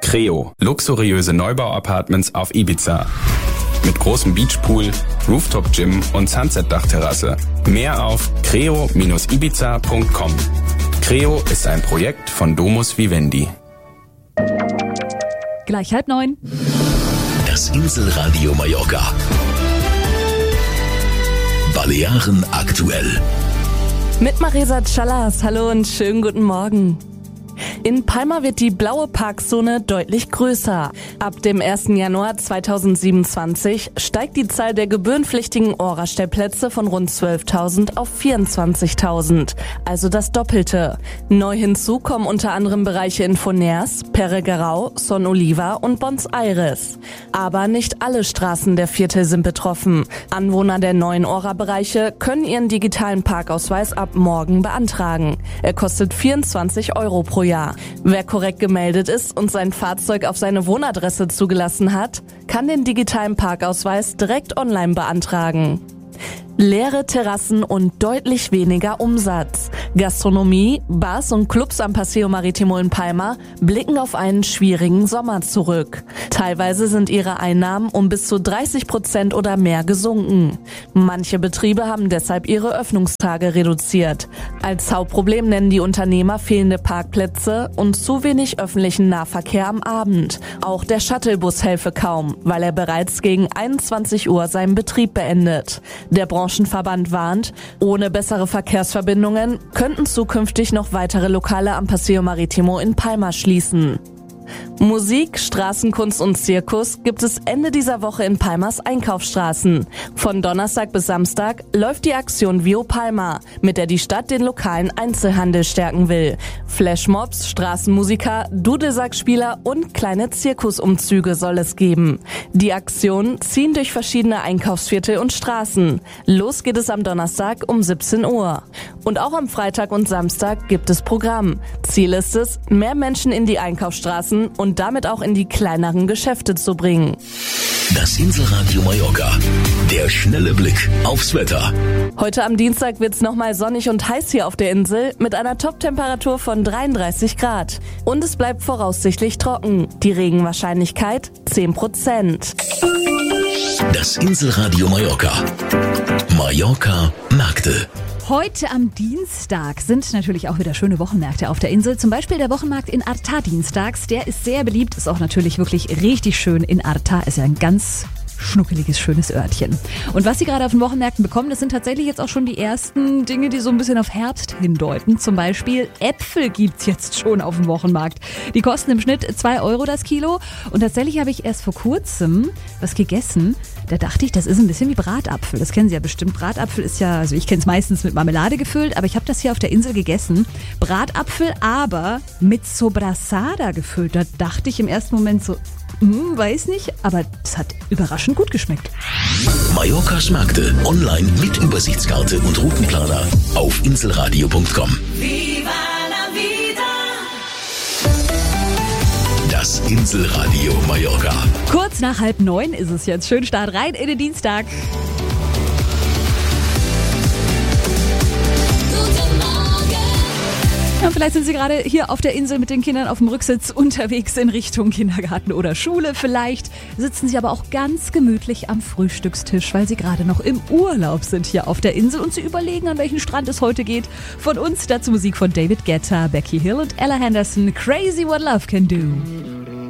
Creo, luxuriöse Neubau-Apartments auf Ibiza. Mit großem Beachpool, Rooftop-Gym und Sunset-Dachterrasse. Mehr auf creo-ibiza.com. Creo ist ein Projekt von Domus Vivendi. Gleich 8:30. Das Inselradio Mallorca. Balearen aktuell. Mit Marisa Chalas. Hallo und schönen guten Morgen. In Palma wird die blaue Parkzone deutlich größer. Ab dem 1. Januar 2027 steigt die Zahl der gebührenpflichtigen Ora-Stellplätze von rund 12.000 auf 24.000, also das Doppelte. Neu hinzu kommen unter anderem Bereiche in Foners, Pereguerau, Son Oliva und Bons Aires. Aber nicht alle Straßen der Viertel sind betroffen. Anwohner der neuen Ora-Bereiche können ihren digitalen Parkausweis ab morgen beantragen. Er kostet 24 € pro Jahr. Wer korrekt gemeldet ist und sein Fahrzeug auf seine Wohnadresse zugelassen hat, kann den digitalen Parkausweis direkt online beantragen. Leere Terrassen und deutlich weniger Umsatz. Gastronomie, Bars und Clubs am Paseo Marítimo in Palma blicken auf einen schwierigen Sommer zurück. Teilweise sind ihre Einnahmen um bis zu 30% oder mehr gesunken. Manche Betriebe haben deshalb ihre Öffnungstage reduziert. Als Hauptproblem nennen die Unternehmer fehlende Parkplätze und zu wenig öffentlichen Nahverkehr am Abend. Auch der Shuttlebus helfe kaum, weil er bereits gegen 21 Uhr seinen Betrieb beendet. Der Branchenverband warnt, ohne bessere Verkehrsverbindungen könnten zukünftig noch weitere Lokale am Paseo Marítimo in Palma schließen. Musik, Straßenkunst und Zirkus gibt es Ende dieser Woche in Palmas Einkaufsstraßen. Von Donnerstag bis Samstag läuft die Aktion Vio Palma, mit der die Stadt den lokalen Einzelhandel stärken will. Flashmobs, Straßenmusiker, Dudelsackspieler und kleine Zirkusumzüge soll es geben. Die Aktionen ziehen durch verschiedene Einkaufsviertel und Straßen. Los geht es am Donnerstag um 17 Uhr. Und auch am Freitag und Samstag gibt es Programm. Ziel ist es, mehr Menschen in die Einkaufsstraßen und damit auch in die kleineren Geschäfte zu bringen. Das Inselradio Mallorca. Der schnelle Blick aufs Wetter. Heute am Dienstag wird's nochmal sonnig und heiß hier auf der Insel mit einer Top-Temperatur von 33 Grad. Und es bleibt voraussichtlich trocken. Die Regenwahrscheinlichkeit 10%. Das Inselradio Mallorca. Mallorca Märkte. Heute am Dienstag sind natürlich auch wieder schöne Wochenmärkte auf der Insel. Zum Beispiel der Wochenmarkt in Arta dienstags. Der ist sehr beliebt, ist auch natürlich wirklich richtig schön in Arta. Ist ja ein ganz schnuckeliges, schönes Örtchen. Und was Sie gerade auf den Wochenmärkten bekommen, das sind tatsächlich jetzt auch schon die ersten Dinge, die so ein bisschen auf Herbst hindeuten. Zum Beispiel Äpfel gibt's jetzt schon auf dem Wochenmarkt. Die kosten im Schnitt 2 € das Kilo. Und tatsächlich habe ich erst vor kurzem was gegessen. Da dachte ich, das ist ein bisschen wie Bratapfel. Das kennen Sie ja bestimmt. Bratapfel ist ja, also ich kenne es meistens mit Marmelade gefüllt, aber ich habe das hier auf der Insel gegessen. Bratapfel, aber mit Sobrasada gefüllt. Da dachte ich im ersten Moment so, weiß nicht, aber es hat überraschend gut geschmeckt. Mallorcas Märkte online mit Übersichtskarte und Routenplaner auf inselradio.com. Viva la vida. Das Inselradio Mallorca. Kurz nach 8:30 ist es jetzt. Schön Start rein in den Dienstag. Guten Morgen. Ja, vielleicht sind Sie gerade hier auf der Insel mit den Kindern auf dem Rücksitz unterwegs in Richtung Kindergarten oder Schule. Vielleicht sitzen Sie aber auch ganz gemütlich am Frühstückstisch, weil Sie gerade noch im Urlaub sind hier auf der Insel und Sie überlegen, an welchen Strand es heute geht. Von uns dazu Musik von David Guetta, Becky Hill und Ella Henderson. Crazy What Love Can Do.